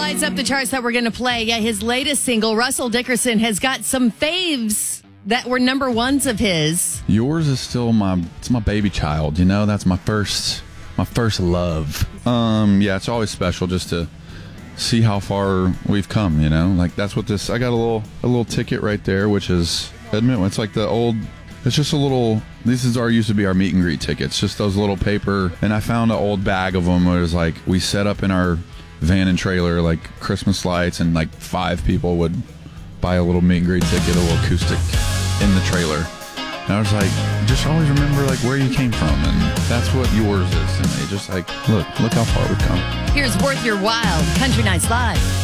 lights up the charts that we're going to play. Yeah, his latest single, Russell Dickerson, has got some faves that were number ones of his. Yours is still my baby child, you know? That's my first love. Yeah, it's always special just to see how far we've come, you know? Like, that's what this, I got a little ticket right there, which is, admit, it's like the old, it's just a little, used to be our meet and greet tickets, just those little paper, and I found an old bag of them where it was like, we set up in our van and trailer, like Christmas lights, and like 5 people would buy a little meet and greet ticket, a little acoustic in the trailer. And I was like, just always remember like where you came from, and that's what yours is to me. Just like, look how far we've come. Here's Worth Your While, Country Nights Live.